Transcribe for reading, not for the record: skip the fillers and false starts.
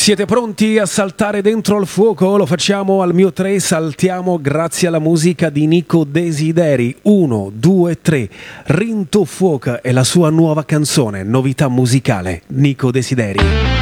Siete pronti a saltare dentro il fuoco? Lo facciamo al mio 3, saltiamo grazie alla musica di Nico Desideri. 1, 2, 3. Rinto Fuoca è la sua nuova canzone, novità musicale. Nico Desideri.